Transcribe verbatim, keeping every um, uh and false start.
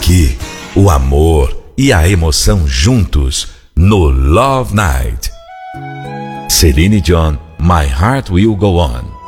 Aqui, o amor e a emoção juntos no Love Night. Celine Dion, My Heart Will Go On.